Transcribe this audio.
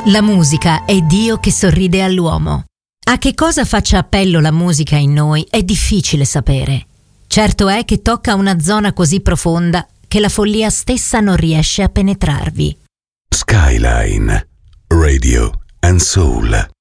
La musica è Dio che sorride all'uomo. A che cosa faccia appello la musica in noi è difficile sapere. Certo è che tocca una zona così profonda che la follia stessa non riesce a penetrarvi. Skyline, Radio and Soul.